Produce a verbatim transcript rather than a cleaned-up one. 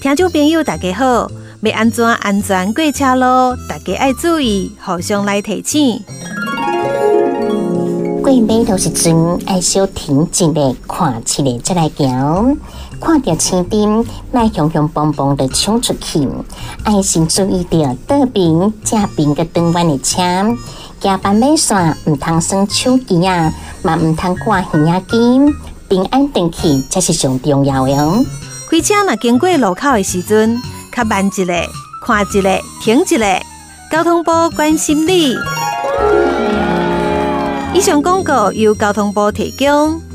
听众朋友大家好，要安怎安全过车路，大家要注意，互相来提醒。 过马路时阵，爱小停一下，看一下再来行。看到青灯，莫雄雄蹦蹦的冲出去，爱先注意到倒边、正边个转弯的车。行斑马线，唔通耍手机啊，嘛唔通挂耳仔机，平安回去才是上重要的哦。 开车若经过路口的时阵，较慢一下，看一下，停一下，交通部关心你。以上广告由交通部提供。